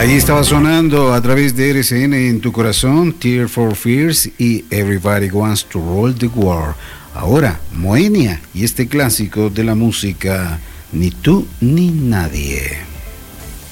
Allí estaba sonando a través de RCN en tu corazón, Tear for Fears y Everybody Wants to Roll the World. Ahora, Moenia y este clásico de la música, Ni tú ni nadie.